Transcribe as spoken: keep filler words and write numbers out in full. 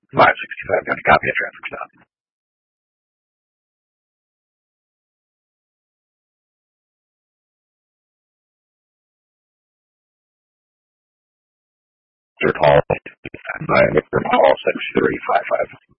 five sixty-five, got a copy of traffic stop. Mister Paul, by Mister Paul, six three five five.